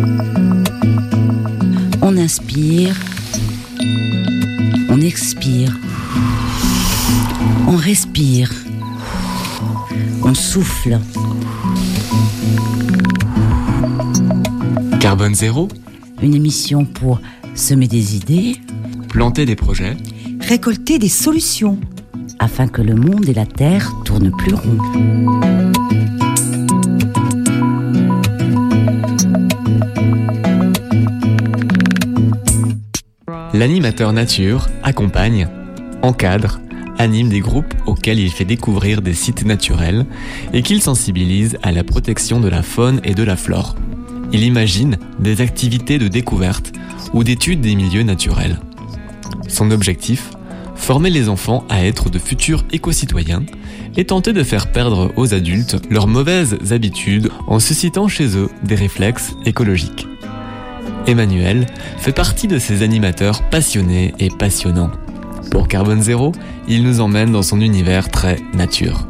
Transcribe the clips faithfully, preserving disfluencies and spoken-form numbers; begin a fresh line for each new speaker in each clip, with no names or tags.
On inspire, on expire, on respire, on souffle.
Carbone Zéro,
une émission pour semer des idées,
planter des projets,
récolter des solutions,
afin que le monde et la Terre tournent plus rond.
L'animateur nature accompagne, encadre, anime des groupes auxquels il fait découvrir des sites naturels et qu'il sensibilise à la protection de la faune et de la flore. Il imagine des activités de découverte ou d'étude des milieux naturels. Son objectif, former les enfants à être de futurs éco-citoyens et tenter de faire perdre aux adultes leurs mauvaises habitudes en suscitant chez eux des réflexes écologiques. Emmanuel fait partie de ces animateurs passionnés et passionnants. Pour Carbone Zéro, il nous emmène dans son univers très nature.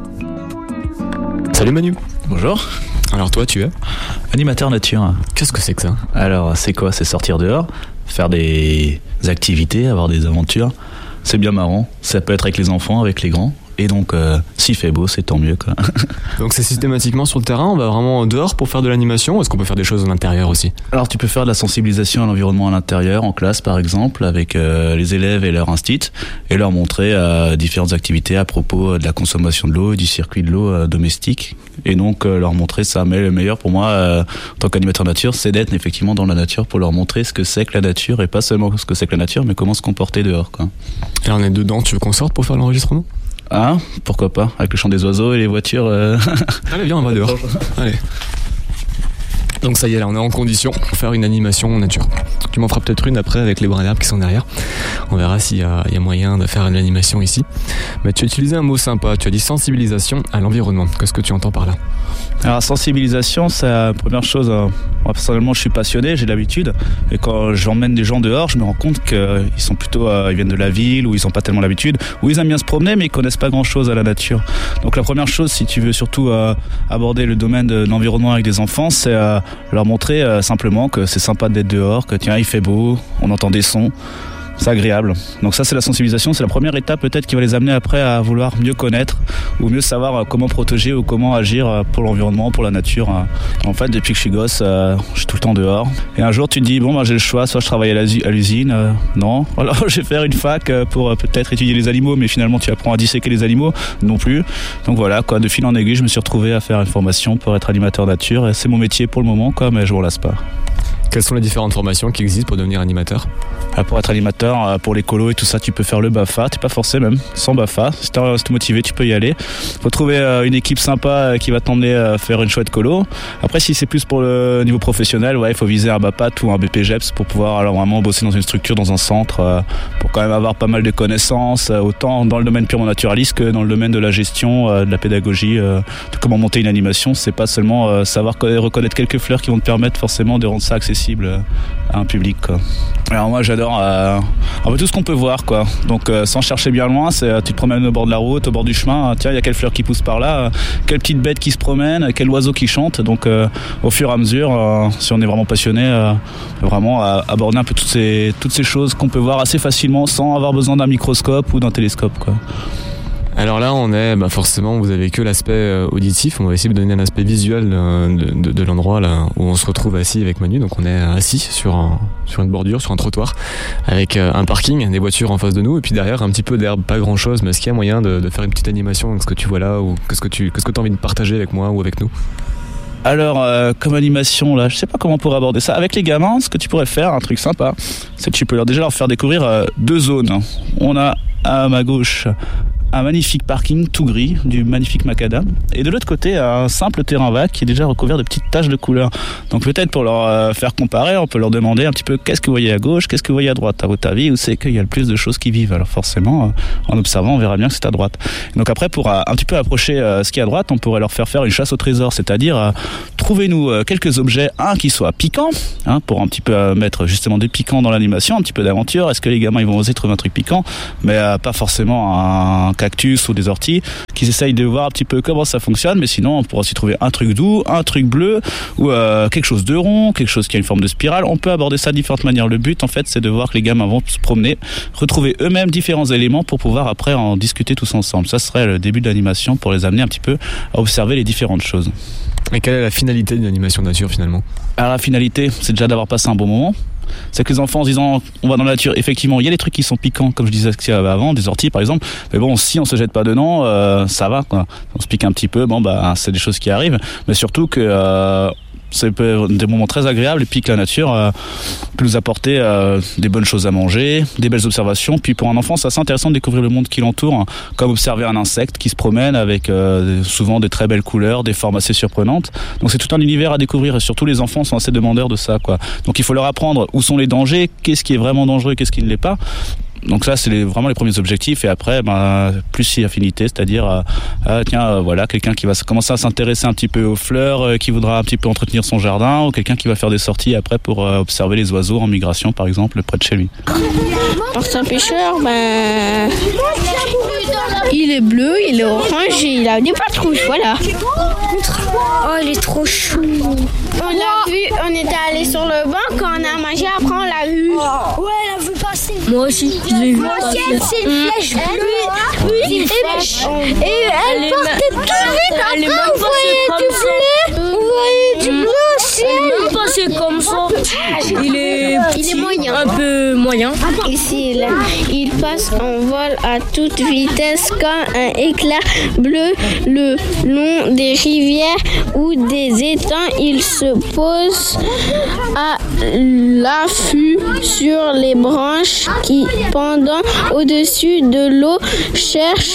Salut Manu.
Bonjour.
Alors toi, tu es
animateur nature.
Qu'est-ce que c'est que ça ?
Alors, c'est quoi ? C'est sortir dehors, faire des activités, avoir des aventures. C'est bien marrant. Ça peut être avec les enfants, avec les grands. Et donc, euh, s'il fait beau, c'est tant mieux, quoi.
Donc c'est systématiquement sur le terrain, on va vraiment dehors pour faire de l'animation, ou est-ce qu'on peut faire des choses à l'intérieur aussi ?
Alors tu peux faire de la sensibilisation à l'environnement à l'intérieur, en classe par exemple, avec euh, les élèves et leur instit, et leur montrer euh, différentes activités à propos de la consommation de l'eau et du circuit de l'eau euh, domestique. Et donc euh, leur montrer ça. Mais le meilleur pour moi, euh, en tant qu'animateur nature, c'est d'être effectivement dans la nature pour leur montrer ce que c'est que la nature, et pas seulement ce que c'est que la nature, mais comment se comporter dehors, quoi.
Et on est dedans, tu veux qu'on sorte pour faire l'enregistrement ?
Ah, pourquoi pas, avec le chant des oiseaux et les voitures. Euh...
Allez, viens, on va dehors. Allez. Donc ça y est, là, on est en condition pour faire une animation en nature. Tu m'en feras peut-être une après avec les brins d'arbres qui sont derrière. On verra s'il y a, il y a moyen de faire une animation ici. Mais tu as utilisé un mot sympa, tu as dit sensibilisation à l'environnement. Qu'est-ce que tu entends par là ?
Alors sensibilisation, c'est la première chose. Euh, moi personnellement, je suis passionné, j'ai l'habitude. Et quand j'emmène des gens dehors, je me rends compte qu'ils sont plutôt, euh, ils viennent de la ville, où ils n'ont pas tellement l'habitude, où ils aiment bien se promener, mais ils connaissent pas grand-chose à la nature. Donc la première chose, si tu veux surtout euh, aborder le domaine de l'environnement avec des enfants, c'est euh, leur montrer euh, simplement que c'est sympa d'être dehors, que tiens, il fait beau, on entend des sons. C'est agréable. Donc ça, c'est la sensibilisation. C'est la première étape peut-être qui va les amener après à vouloir mieux connaître ou mieux savoir comment protéger ou comment agir pour l'environnement, pour la nature. En fait, depuis que je suis gosse, euh, je suis tout le temps dehors. Et un jour, tu te dis, bon, bah, j'ai le choix. Soit je travaille à l'usine. Euh, non. Alors, je vais faire une fac pour peut-être étudier les animaux. Mais finalement, tu apprends à disséquer les animaux. Non plus. Donc voilà, quoi. De fil en aiguille, je me suis retrouvé à faire une formation pour être animateur nature. Et c'est mon métier pour le moment, quoi, mais je ne me lasse pas.
Quelles sont les différentes formations qui existent pour devenir animateur ?
Pour être animateur, pour les colos et tout ça, tu peux faire le BAFA. T'es pas forcé même, sans BAFA. Si t'es motivé, tu peux y aller. Faut trouver une équipe sympa qui va t'emmener à faire une chouette colo. Après, si c'est plus pour le niveau professionnel, ouais, il faut viser un BAPAT ou un B P G E P S pour pouvoir alors vraiment bosser dans une structure, dans un centre, pour quand même avoir pas mal de connaissances, autant dans le domaine purement naturaliste que dans le domaine de la gestion, de la pédagogie, de comment monter une animation. C'est pas seulement savoir reconnaître quelques fleurs qui vont te permettre forcément de rendre ça accessible à un public, quoi. Alors moi j'adore euh, un peu tout ce qu'on peut voir, quoi. Donc euh, sans chercher bien loin, c'est, tu te promènes au bord de la route, au bord du chemin, tiens il y a quelle fleur qui pousse par là, euh, quelle petite bête qui se promène, quel oiseau qui chante. Donc euh, au fur et à mesure, euh, si on est vraiment passionné, euh, vraiment euh, aborder un peu toutes ces, toutes ces choses qu'on peut voir assez facilement sans avoir besoin d'un microscope ou d'un télescope, quoi.
Alors là, on est, bah forcément, vous avez que l'aspect euh, auditif. On va essayer de donner un aspect visuel euh, de, de, de l'endroit là où on se retrouve assis avec Manu. Donc on est assis sur un, sur une bordure, sur un trottoir, avec euh, un parking, des voitures en face de nous, et puis derrière un petit peu d'herbe, pas grand chose. Mais est-ce qu'il y a moyen de, de faire une petite animation avec ce que tu vois là, ou qu'est-ce que tu, qu'est-ce que t'as envie de partager avec moi ou avec nous ?
Alors, euh, comme animation, là, je sais pas comment on pourrait aborder ça. Avec les gamins, ce que tu pourrais faire, un truc sympa, c'est que tu peux leur déjà leur faire découvrir euh, deux zones. On a à ma gauche un magnifique parking tout gris, du magnifique macadam, et de l'autre côté un simple terrain vague qui est déjà recouvert de petites taches de couleur. Donc peut-être pour leur euh, faire comparer, on peut leur demander un petit peu qu'est-ce que vous voyez à gauche, qu'est-ce que vous voyez à droite, à votre avis, où c'est qu'il y a le plus de choses qui vivent. Alors forcément, euh, en observant, on verra bien que c'est à droite. Et donc après, pour euh, un petit peu approcher euh, ce qui est à droite, on pourrait leur faire faire une chasse au trésor, c'est-à-dire euh, trouvez-nous euh, quelques objets, un qui soit piquant, hein, pour un petit peu euh, mettre justement des piquants dans l'animation, un petit peu d'aventure. Est-ce que les gamins ils vont oser trouver un truc piquant, mais euh, pas forcément un cactus ou des orties, qu'ils essayent de voir un petit peu comment ça fonctionne. Mais sinon, on pourra aussi trouver un truc doux, un truc bleu ou euh, quelque chose de rond, quelque chose qui a une forme de spirale. On peut aborder ça de différentes manières. Le but, en fait, c'est de voir que les gamins vont se promener, retrouver eux-mêmes différents éléments pour pouvoir après en discuter tous ensemble. Ça serait le début de l'animation pour les amener un petit peu à observer les différentes choses.
Et quelle est la finalité d'une animation nature finalement ?
Alors la finalité, c'est déjà d'avoir passé un bon moment. C'est que les enfants, en se disant on va dans la nature, effectivement il y a des trucs qui sont piquants, comme je disais avant, des orties par exemple, mais bon, si on se jette pas dedans, euh, ça va quoi. On se pique un petit peu, bon bah c'est des choses qui arrivent, mais surtout que euh, c'est des moments très agréables et puis que la nature euh, peut nous apporter euh, des bonnes choses à manger, des belles observations. Puis pour un enfant, c'est assez intéressant de découvrir le monde qui l'entoure, hein, comme observer un insecte qui se promène avec euh, souvent des très belles couleurs, des formes assez surprenantes. Donc c'est tout un univers à découvrir et surtout les enfants sont assez demandeurs de ça, quoi. Donc il faut leur apprendre où sont les dangers, qu'est-ce qui est vraiment dangereux, qu'est-ce qui ne l'est pas. Donc ça, c'est les, vraiment les premiers objectifs. Et après, ben, plus si affinité, c'est-à-dire, euh, euh, tiens, euh, voilà, quelqu'un qui va commencer à s'intéresser un petit peu aux fleurs, euh, qui voudra un petit peu entretenir son jardin, ou quelqu'un qui va faire des sorties après pour euh, observer les oiseaux en migration, par exemple, près de chez lui.
Parce qu'un pêcheur, ben, il est bleu, il est orange, et il a des pattes rouges, voilà.
Oh, il est trop chou.
On l'a vu, on était allé sur le banc, quand on a mangé, après on l'a vu.
Oh. Ouais, elle a vu passer.
Moi aussi, je l'ai vu
passer. C'est une flèche bleue.
Oui,
oui.
Et,
et elle, elle partait tout vite. Après, vous voyez du bleu. Vous voyez du bleu aussi.
Elle est passée comme ça. Il est,
il est moyen.
Un peu moyen.
Ici, là, il passe en vol à toute vitesse quand un éclair bleu le long des rivières ou des étangs. Il se pose à l'affût sur les branches qui, pendant au-dessus de l'eau, cherchent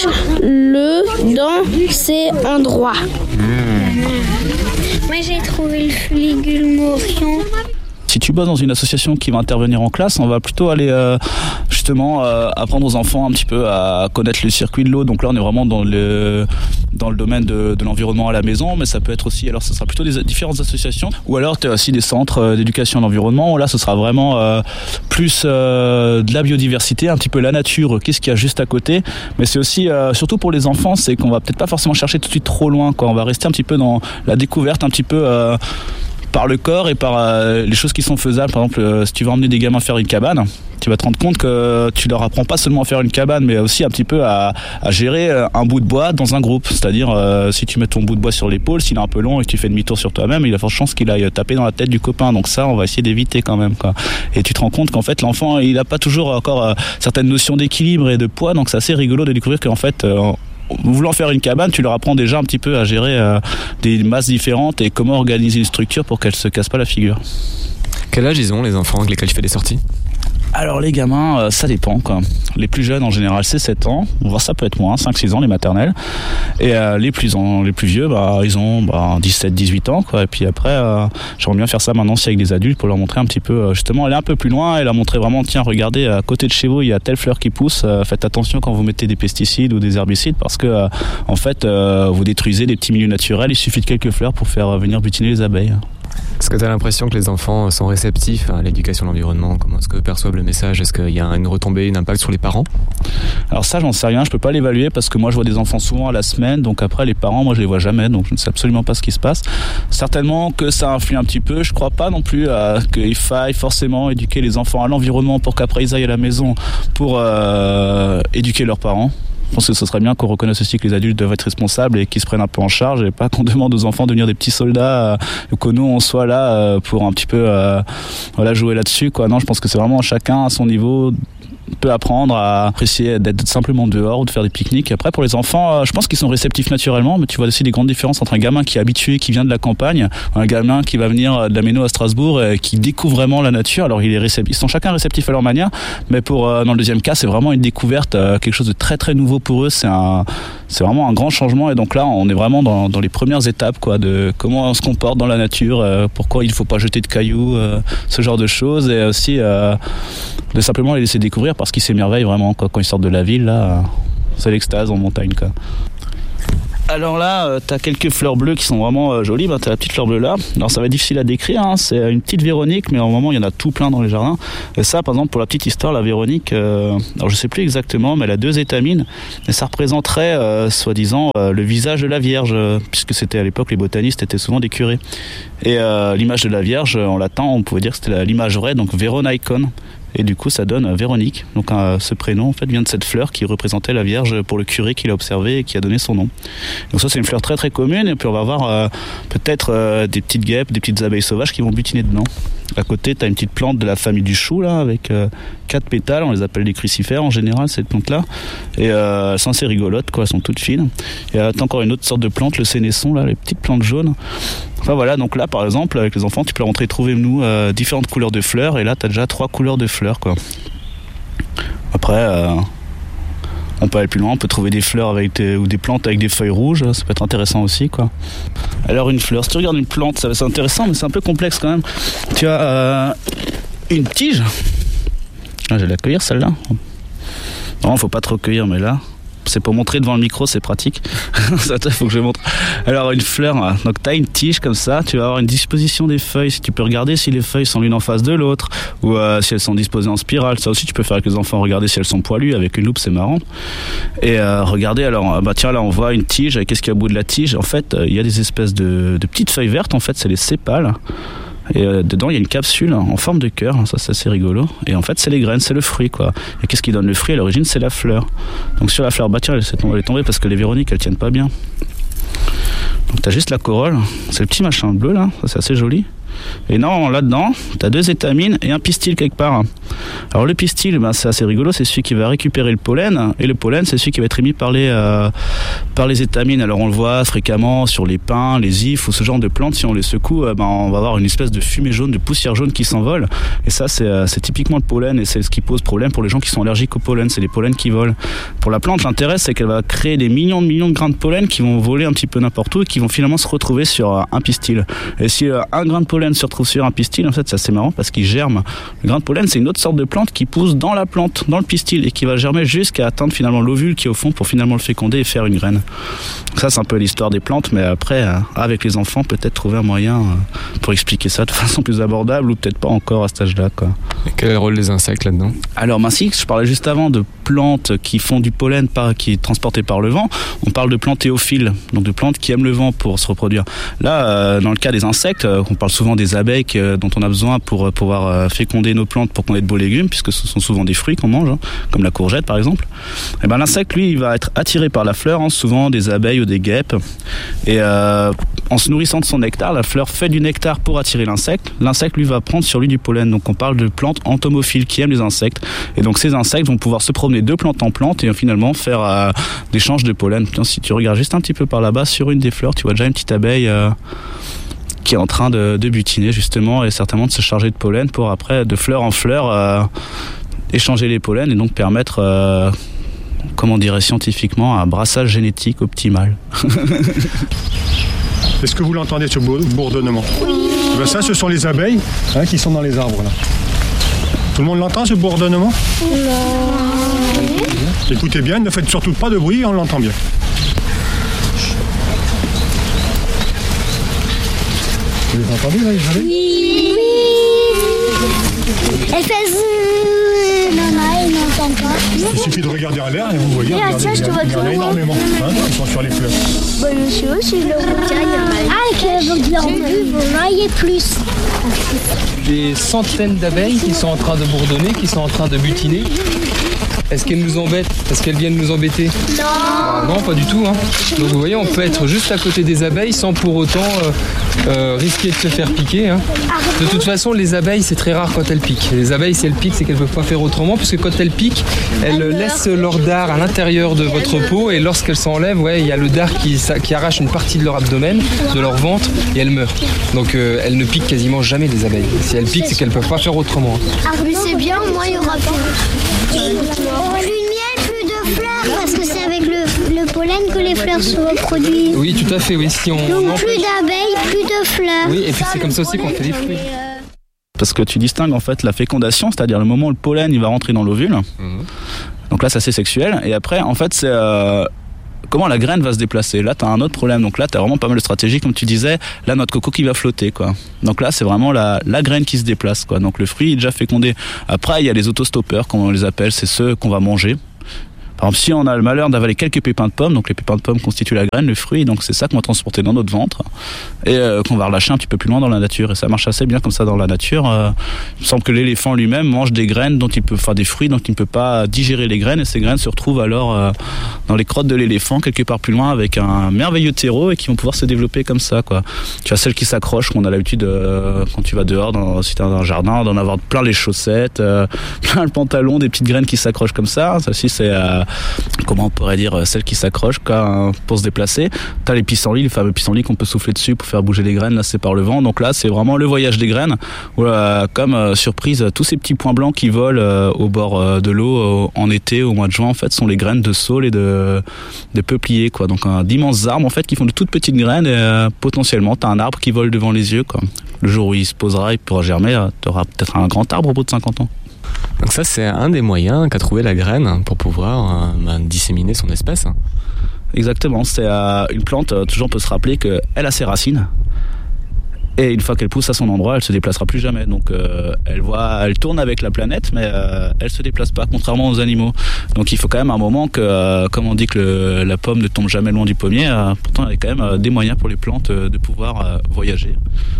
le dans ces endroits.
Mmh. Moi, j'ai trouvé le fuligulmorion.
Si tu bosses dans une association qui va intervenir en classe, on va plutôt aller euh, justement euh, apprendre aux enfants un petit peu à connaître le circuit de l'eau. Donc là, on est vraiment dans le dans le domaine de, de l'environnement à la maison, mais ça peut être aussi, alors ce sera plutôt des différentes associations, ou alors tu as aussi des centres d'éducation à l'environnement. Là, ce sera vraiment euh, plus euh, de la biodiversité, un petit peu la nature, qu'est-ce qu'il y a juste à côté. Mais c'est aussi, euh, surtout pour les enfants, c'est qu'on va peut-être pas forcément chercher tout de suite trop loin, quoi. On va rester un petit peu dans la découverte, un petit peu Euh, par le corps et par euh, les choses qui sont faisables. Par exemple, euh, si tu vas emmener des gamins faire une cabane, tu vas te rendre compte que tu leur apprends pas seulement à faire une cabane, mais aussi un petit peu à, à gérer un bout de bois dans un groupe. C'est-à-dire, euh, si tu mets ton bout de bois sur l'épaule, s'il est un peu long et que tu fais demi-tour sur toi-même, il a forte chance qu'il aille taper dans la tête du copain. Donc ça, on va essayer d'éviter quand même, quoi. Et tu te rends compte qu'en fait, l'enfant, il a pas toujours encore euh, certaines notions d'équilibre et de poids. Donc c'est assez rigolo de découvrir qu'en fait, euh, voulant faire une cabane, tu leur apprends déjà un petit peu à gérer euh, des masses différentes et comment organiser une structure pour qu'elle se casse pas la figure.
Quel âge ils ont les enfants avec lesquels tu fais des sorties ?
Alors les gamins, euh, ça dépend, quoi. Les plus jeunes en général c'est sept ans, voire ça peut être moins, cinq six ans les maternelles. Et euh, les plus en, les plus vieux, bah, ils ont bah, dix-sept dix-huit ans, quoi. Et puis après, euh, j'aimerais bien faire ça maintenant aussi avec des adultes pour leur montrer un petit peu, euh, justement aller un peu plus loin et leur montrer vraiment, tiens regardez, à côté de chez vous il y a telle fleur qui pousse, euh, faites attention quand vous mettez des pesticides ou des herbicides parce que euh, en fait euh, vous détruisez des petits milieux naturels, il suffit de quelques fleurs pour faire venir butiner les abeilles.
Est-ce que tu as l'impression que les enfants sont réceptifs à l'éducation de l'environnement ? Comment est-ce qu'ils perçoivent le message ? Est-ce qu'il y a une retombée, un impact sur les parents ?
Alors ça, j'en sais rien, je peux pas l'évaluer parce que moi je vois des enfants souvent à la semaine, donc après les parents, moi je les vois jamais, donc je ne sais absolument pas ce qui se passe. Certainement que ça influe un petit peu, je crois pas non plus euh, qu'il faille forcément éduquer les enfants à l'environnement pour qu'après ils aillent à la maison pour euh, éduquer leurs parents. Je pense que ce serait bien qu'on reconnaisse aussi que les adultes doivent être responsables et qu'ils se prennent un peu en charge et pas qu'on demande aux enfants de devenir des petits soldats euh, ou que nous on soit là euh, pour un petit peu euh, voilà, jouer là-dessus, quoi. Non, je pense que c'est vraiment chacun à son niveau peut apprendre à apprécier d'être simplement dehors ou de faire des pique-niques. Après pour les enfants, je pense qu'ils sont réceptifs naturellement, mais tu vois aussi des grandes différences entre un gamin qui est habitué, qui vient de la campagne, un gamin qui va venir de la Méno à Strasbourg et qui découvre vraiment la nature. Alors il est réceptif, ils sont chacun réceptifs à leur manière, mais pour dans le deuxième cas c'est vraiment une découverte, quelque chose de très très nouveau pour eux. C'est un, c'est vraiment un grand changement et donc là on est vraiment dans, dans les premières étapes, quoi, de comment on se comporte dans la nature, pourquoi il ne faut pas jeter de cailloux, ce genre de choses, et aussi euh, de simplement les laisser découvrir parce qu'ils s'émerveillent vraiment, quoi. Quand ils sortent de la ville, là, c'est l'extase en montagne, quoi. Alors là, euh, t'as quelques fleurs bleues qui sont vraiment euh, jolies. Bah, t'as la petite fleur bleue là. Alors ça va être difficile à décrire. Hein. C'est une petite Véronique, mais au moment il y en a tout plein dans les jardins. Et ça, par exemple, pour la petite histoire, la Véronique, euh, alors je sais plus exactement, mais elle a deux étamines. Et ça représenterait, euh, soi-disant, euh, le visage de la Vierge, euh, puisque c'était à l'époque les botanistes étaient souvent des curés. Et euh, l'image de la Vierge, en latin, on pouvait dire que c'était l'image vraie, donc Veronaikon. Et du coup, ça donne Véronique. Donc, euh, ce prénom, en fait, vient de cette fleur qui représentait la Vierge pour le curé qui l'a observée et qui a donné son nom. Donc ça, c'est une fleur très très commune. Et puis, on va avoir euh, peut-être euh, des petites guêpes, des petites abeilles sauvages qui vont butiner dedans. À côté, tu as une petite plante de la famille du chou, là, avec euh, quatre pétales. On les appelle les crucifères, en général, cette plante-là. Et euh, elles sont assez rigolotes, quoi. Elles sont toutes fines. Et euh, tu as encore une autre sorte de plante, le sénesson, là, les petites plantes jaunes. Enfin voilà, donc là par exemple avec les enfants tu peux leur montrer trouvez-nous euh, différentes couleurs de fleurs et là tu as déjà trois couleurs de fleurs quoi. Après euh, on peut aller plus loin, on peut trouver des fleurs avec des, ou des plantes avec des feuilles rouges, ça peut être intéressant aussi quoi. Alors une fleur, si tu regardes une plante, ça, c'est intéressant mais c'est un peu complexe quand même. Tu as euh, une tige, ah, je vais la cueillir celle-là. Non, faut pas trop cueillir mais là c'est pour montrer devant le micro, c'est pratique. Ça, il faut que je montre. Alors, une fleur, donc tu as une tige comme ça, tu vas avoir une disposition des feuilles. Si tu peux regarder si les feuilles sont l'une en face de l'autre ou euh, si elles sont disposées en spirale. Ça aussi, tu peux faire avec les enfants, regarder si elles sont poilues. Avec une loupe, c'est marrant. Et euh, regardez, alors, bah tiens, là, on voit une tige. Qu'est-ce qu'il y a au bout de la tige? En fait, il y a des espèces de, de petites feuilles vertes. En fait, c'est les sépales. Et euh, dedans il y a une capsule en forme de cœur, ça c'est assez rigolo. Et en fait c'est les graines, c'est le fruit quoi. Et qu'est-ce qui donne le fruit à l'origine? C'est la fleur. Donc sur la fleur, bah tiens elle est tombée, elle est tombée parce que les Véroniques elles tiennent pas bien. Donc t'as juste la corolle, c'est le petit machin bleu là, ça c'est assez joli. Et non, là-dedans, tu as deux étamines et un pistil quelque part. Alors le pistil, ben, c'est assez rigolo, c'est celui qui va récupérer le pollen. Et le pollen, c'est celui qui va être émis par les, euh, par les étamines. Alors on le voit fréquemment sur les pins, les ifs ou ce genre de plantes. Si on les secoue, ben, on va avoir une espèce de fumée jaune, de poussière jaune qui s'envole. Et ça, c'est, c'est typiquement le pollen. Et c'est ce qui pose problème pour les gens qui sont allergiques au pollen. C'est les pollens qui volent. Pour la plante, l'intérêt, c'est qu'elle va créer des millions de millions de grains de pollen qui vont voler un petit peu n'importe où et qui vont finalement se retrouver sur un pistil. Et si un grain de pollen se retrouve sur un pistil, en fait c'est assez marrant parce qu'il germe. Le grain de pollen c'est une autre sorte de plante qui pousse dans la plante, dans le pistil et qui va germer jusqu'à atteindre finalement l'ovule qui est au fond pour finalement le féconder et faire une graine. Donc ça c'est un peu l'histoire des plantes, mais après avec les enfants peut-être trouver un moyen pour expliquer ça de façon plus abordable ou peut-être pas encore à cet âge-là quoi.
Et quel est le rôle des insectes là-dedans? Alors
ainsi, je parlais juste avant de plantes qui font du pollen par, qui est transporté par le vent. On parle de plantes théophiles, donc de plantes qui aiment le vent pour se reproduire. Là, euh, dans le cas des insectes, euh, on parle souvent des abeilles euh, dont on a besoin pour euh, pouvoir euh, féconder nos plantes pour qu'on ait de beaux légumes, puisque ce sont souvent des fruits qu'on mange, hein, comme la courgette par exemple. Et ben l'insecte, lui, il va être attiré par la fleur, hein, souvent des abeilles ou des guêpes. Et euh, en se nourrissant de son nectar, la fleur fait du nectar pour attirer l'insecte. L'insecte, lui, va prendre sur lui du pollen. Donc on parle de plantes entomophiles qui aiment les insectes. Et donc ces insectes vont pouvoir se promener de plante en plante et finalement faire euh, des échanges de pollen. Putain, si tu regardes juste un petit peu par là-bas sur une des fleurs, tu vois déjà une petite abeille euh, qui est en train de, de butiner justement et certainement de se charger de pollen pour après de fleur en fleur euh, échanger les pollens et donc permettre euh, comme on dirait scientifiquement un brassage génétique optimal.
Est-ce que vous l'entendez ce bourdonnement? Oui. Ben ça ce sont les abeilles hein, qui sont dans les arbres là. Tout le monde l'entend ce bourdonnement?
Non.
Écoutez bien, ne faites surtout pas de bruit, on l'entend bien. Vous les entendez là, les abeilles?
Oui. Elle fait zzzz. Non, non, elle n'entend pas.
Il suffit de regarder à l'air et vous voyez, regardez,
tiens, je te vois
il y en a énormément hein, qui sont sur les fleurs.
Bah, monsieur aussi, le requin, il y en a. Ah, que vous en voyez plus.
Des centaines d'abeilles qui sont en train de bourdonner, qui sont en train de butiner. Est-ce qu'elles nous embêtent? Est-ce qu'elles viennent nous embêter?
Non.
Bah, non, pas du tout. Hein. Donc vous voyez, on peut être juste à côté des abeilles sans pour autant euh, euh, risquer de se faire piquer. Hein. De toute façon, les abeilles, c'est très rare quand elles piquent. Les abeilles, si elles piquent, c'est qu'elles ne peuvent pas faire autrement, puisque quand elles piquent, elles elle laissent leur dard à l'intérieur de votre peau, et lorsqu'elles s'enlèvent, ouais, il y a le dard qui, ça, qui arrache une partie de leur abdomen, de leur ventre, et elles meurent. Donc euh, elles ne piquent quasiment jamais les abeilles. Si elles piquent, c'est qu'elles ne peuvent pas faire autrement.
Ah, mais c'est bien, moi, il y aura plus. Plus de miel, plus de fleurs, parce que c'est avec le, le pollen que les fleurs se reproduisent.
Oui, tout à fait, oui. Si on
Donc
empêche...
plus d'abeilles, plus de fleurs.
Oui, et puis c'est comme ça aussi qu'on fait des fruits.
Parce que tu distingues en fait la fécondation, c'est-à-dire le moment où le pollen il va rentrer dans l'ovule. Mmh. Donc là, c'est assez sexuel. Et après, en fait, c'est... Euh... comment la graine va se déplacer. Là, tu as un autre problème. Donc là, tu as vraiment pas mal de stratégies, comme tu disais. Là, notre coco qui va flotter, quoi. Donc là, c'est vraiment la, la graine qui se déplace, quoi. Donc le fruit est déjà fécondé. Après, il y a les autostoppeurs, comme on les appelle. C'est ceux qu'on va manger. Par exemple, si on a le malheur d'avaler quelques pépins de pommes, donc les pépins de pommes constituent la graine, le fruit, donc c'est ça qu'on va transporter dans notre ventre et euh, qu'on va relâcher un petit peu plus loin dans la nature. Et ça marche assez bien comme ça dans la nature. Euh, il me semble que l'éléphant lui-même mange des graines dont il peut, enfin des fruits dont il ne peut pas digérer les graines, et ces graines se retrouvent alors euh, dans les crottes de l'éléphant quelque part plus loin avec un merveilleux terreau et qui vont pouvoir se développer comme ça, quoi. Tu as celles qui s'accrochent, qu'on a l'habitude euh, quand tu vas dehors, dans, si tu es dans un jardin, d'en avoir plein les chaussettes, euh, plein le pantalon, des petites graines qui s'accrochent comme ça. Celle-ci, c'est euh, comment on pourrait dire, celles qui s'accrochent quoi, pour se déplacer. T'as les pissenlits, les fameux pissenlits qu'on peut souffler dessus pour faire bouger les graines. Là, c'est par le vent. Donc là, c'est vraiment le voyage des graines. Où, euh, comme euh, surprise, tous ces petits points blancs qui volent euh, au bord euh, de l'eau euh, en été, au mois de juin, en fait, sont les graines de saule et de, de peuplier, quoi. Donc un d'immenses arbres, en fait, qui font de toutes petites graines. Et euh, potentiellement, t'as un arbre qui vole devant les yeux, quoi. Le jour où il se posera, il pourra germer. Euh, t'auras peut-être un grand arbre au bout de cinquante ans.
Donc ça, c'est un des moyens qu'a trouvé la graine pour pouvoir euh, bah, disséminer son espèce.
Exactement, c'est euh, une plante, euh, toujours on peut se rappeler qu'elle a ses racines. Et une fois qu'elle pousse à son endroit, elle se déplacera plus jamais. Donc euh, elle voit, elle tourne avec la planète, mais euh, elle se déplace pas, contrairement aux animaux. Donc il faut quand même un moment que, euh, comme on dit que le, la pomme ne tombe jamais loin du pommier, euh, pourtant il y a quand même euh, des moyens pour les plantes euh, de pouvoir euh, voyager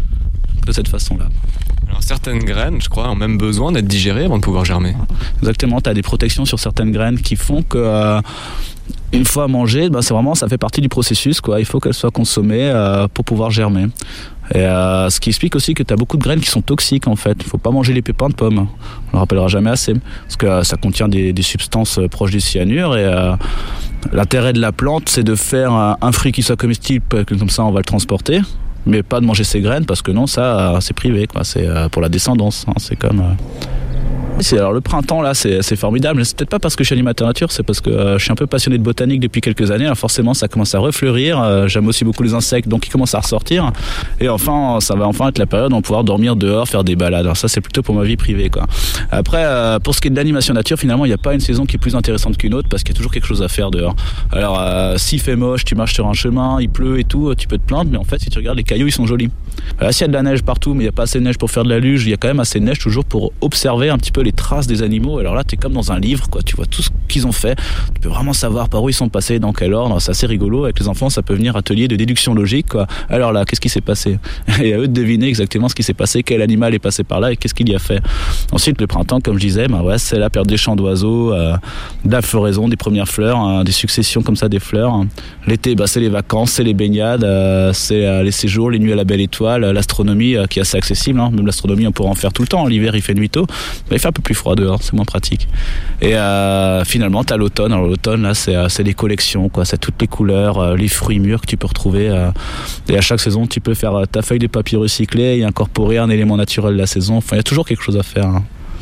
de cette façon-là.
Alors certaines graines, je crois, ont même besoin d'être digérées avant de pouvoir germer.
Exactement, tu as des protections sur certaines graines qui font que euh, une fois mangées, ben c'est vraiment, ça fait partie du processus, quoi. Il faut qu'elles soient consommées euh, pour pouvoir germer. Et euh, ce qui explique aussi que tu as beaucoup de graines qui sont toxiques, en fait. Il ne faut pas manger les pépins de pommes. On ne le rappellera jamais assez. Parce que euh, ça contient des, des substances euh, proches du cyanure. Et euh, l'intérêt de la plante, c'est de faire un, un fruit qui soit comestible, comme ça on va le transporter. Mais pas de manger ses graines, parce que non, ça, c'est privé, quoi. C'est euh, pour la descendance. Hein. C'est comme... Euh... C'est, alors le printemps là c'est, c'est formidable, mais c'est peut-être pas parce que je suis animateur nature, c'est parce que euh, je suis un peu passionné de botanique depuis quelques années. Alors forcément ça commence à refleurir, euh, j'aime aussi beaucoup les insectes, donc ils commencent à ressortir. Et enfin ça va enfin être la période où on va pouvoir dormir dehors, faire des balades. Alors ça c'est plutôt pour ma vie privée, quoi. Après euh, pour ce qui est de l'animation nature, finalement il n'y a pas une saison qui est plus intéressante qu'une autre, parce qu'il y a toujours quelque chose à faire dehors. Alors euh, s'il fait moche, tu marches sur un chemin, il pleut et tout, tu peux te plaindre, mais en fait si tu regardes les cailloux ils sont jolis. Euh, s'il y a de la neige partout, mais il n'y a pas assez de neige pour faire de la luge, il y a quand même assez de neige toujours pour observer un petit peu les traces des animaux. Alors là t'es comme dans un livre, quoi. Tu vois tout ce qu'ils ont fait, tu peux vraiment savoir par où ils sont passés, dans quel ordre. C'est assez rigolo. Avec les enfants ça peut venir atelier de déduction logique, quoi. Alors là qu'est-ce qui s'est passé, et à eux de deviner exactement ce qui s'est passé, quel animal est passé par là et qu'est-ce qu'il y a fait. Ensuite le printemps, comme je disais, ben ouais, c'est la période des chants d'oiseaux, euh, de la floraison, des premières fleurs, hein, des successions comme ça des fleurs. L'été bah, c'est les vacances, c'est les baignades, euh, c'est euh, les séjours, les nuits à la belle étoile, euh, l'astronomie euh, qui est assez accessible, hein. Même l'astronomie on pourra en faire tout le temps. L'hiver il fait nuit tôt, mais il fait un peu plus froid dehors, c'est moins pratique. Et euh, finalement t'as l'automne. Alors l'automne là c'est, euh, c'est les collections, quoi. C'est toutes les couleurs, euh, les fruits mûrs que tu peux retrouver, euh, et à chaque saison tu peux faire euh, ta feuille de papier recyclé et incorporer un élément naturel de la saison. Enfin il y a toujours quelque chose à faire, hein.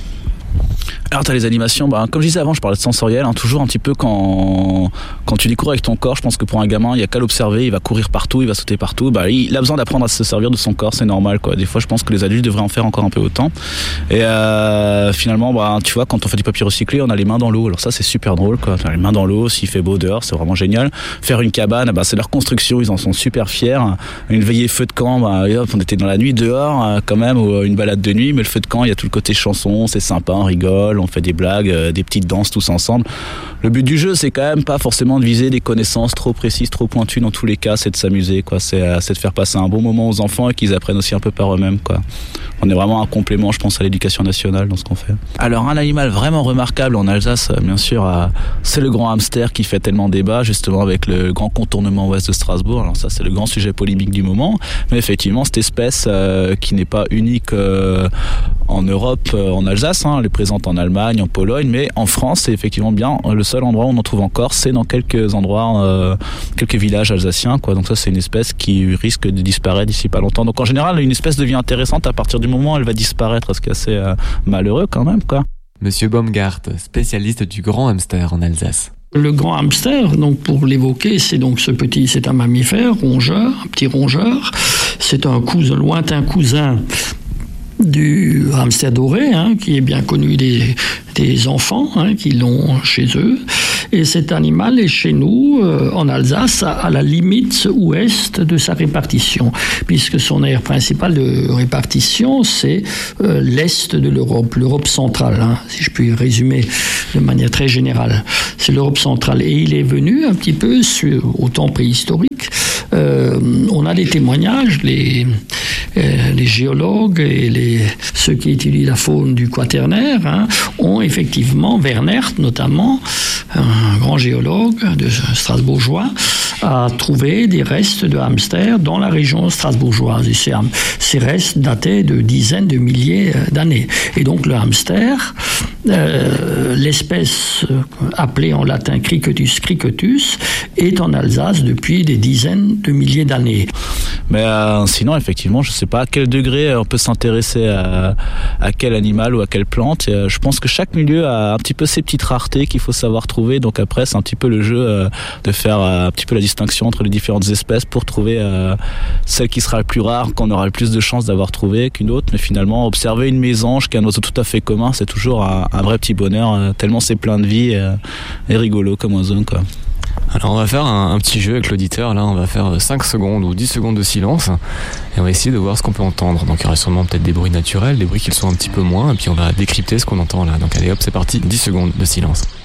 Alors t'as les animations, bah, comme je disais avant, je parlais de sensoriel, hein, toujours un petit peu quand, quand tu découvres avec ton corps. Je pense que pour un gamin, il n'y a qu'à l'observer, il va courir partout, il va sauter partout, bah, il a besoin d'apprendre à se servir de son corps, c'est normal, quoi. Des fois je pense que les adultes devraient en faire encore un peu autant. Et euh, finalement, bah, tu vois, quand on fait du papier recyclé, on a les mains dans l'eau, alors ça c'est super drôle, quoi. On a les mains dans l'eau, s'il fait beau dehors, c'est vraiment génial. Faire une cabane, bah, c'est leur construction, ils en sont super fiers. Une veillée feu de camp, bah, hop, on était dans la nuit dehors quand même, ou une balade de nuit, mais le feu de camp, il y a tout le côté chanson, c'est sympa, on rigole, on fait des blagues, euh, des petites danses tous ensemble. Le but du jeu, c'est quand même pas forcément de viser des connaissances trop précises, trop pointues. Dans tous les cas, c'est de s'amuser, quoi. C'est, euh, c'est de faire passer un bon moment aux enfants et qu'ils apprennent aussi un peu par eux-mêmes, quoi. On est vraiment un complément, je pense, à l'éducation nationale dans ce qu'on fait. Alors, un animal vraiment remarquable en Alsace, bien sûr, euh, c'est le grand hamster qui fait tellement débat, justement, avec le grand contournement ouest de Strasbourg. Alors ça, c'est le grand sujet polémique du moment. Mais effectivement, cette espèce euh, qui n'est pas unique euh, en Europe, euh, en Alsace, hein, elle est présente en Allemagne, en Pologne, mais en France, c'est effectivement bien le seul endroit où on en trouve encore, c'est dans quelques endroits, euh, quelques villages alsaciens, quoi. Donc ça, c'est une espèce qui risque de disparaître d'ici pas longtemps. Donc en général, une espèce devient intéressante à partir du moment où elle va disparaître, ce qui est assez euh, malheureux quand même, quoi.
Monsieur Baumgart, spécialiste du grand hamster en Alsace.
Le grand hamster, donc pour l'évoquer, c'est donc ce petit, c'est un mammifère rongeur, un petit rongeur. C'est un cousin, lointain cousin du hamster doré, hein, qui est bien connu des, des enfants, hein, qui l'ont chez eux. Et cet animal est chez nous, euh, en Alsace, à, à la limite ouest de sa répartition, puisque son aire principale de répartition, c'est euh, l'est de l'Europe, l'Europe centrale, hein, si je puis résumer de manière très générale. C'est l'Europe centrale. Et il est venu un petit peu sur, au temps préhistorique. Euh, on a des témoignages, les, euh, les géologues et les, ceux qui étudient la faune du Quaternaire hein, ont effectivement, Wernert notamment, un grand géologue de strasbourgeois, a trouvé des restes de hamsters dans la région strasbourgeoise. Et ces, ces restes dataient de dizaines de milliers d'années. Et donc le hamster, euh, l'espèce appelée en latin Cricetus cricetus, est en Alsace depuis des dizaines de milliers d'années.
Mais euh, sinon, effectivement, je ne sais pas à quel degré on peut s'intéresser à, à quel animal ou à quelle plante. Et, euh, je pense que chaque milieu a un petit peu ses petites raretés qu'il faut savoir trouver. Donc après, c'est un petit peu le jeu euh, de faire euh, un petit peu la distinction entre les différentes espèces pour trouver euh, celle qui sera la plus rare, qu'on aura le plus de chances d'avoir trouvé qu'une autre. Mais finalement, observer une mésange, qui est un oiseau tout à fait commun, c'est toujours un, un vrai petit bonheur, euh, tellement c'est plein de vie euh, et rigolo comme oiseau, quoi.
Alors on va faire un, un petit jeu avec l'auditeur, là on va faire cinq secondes ou dix secondes de silence et on va essayer de voir ce qu'on peut entendre. Donc il y aura sûrement peut-être des bruits naturels, des bruits qui le sont un petit peu moins et puis on va décrypter ce qu'on entend là. Donc allez hop, c'est parti, dix secondes de silence.